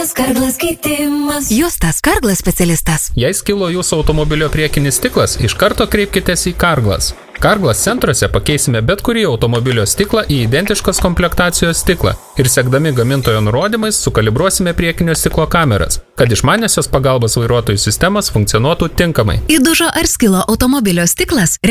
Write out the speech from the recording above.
Karglas keitimas. Justas Karglas specialistas. Jei skilo jūsų automobilio priekinis stiklas, iš karto kreipkitės į Karglas. Karglas centruose pakeisime bet kurį automobilio stiklą į identiškos komplektacijos stiklą ir sekdami gamintojo nurodymais sukalibruosime priekinio stiklo kameras, kad išmaniosios pagalbos vairuotojų sistemos funkcionuotų tinkamai. Įdužo ar skilo automobilio stiklas?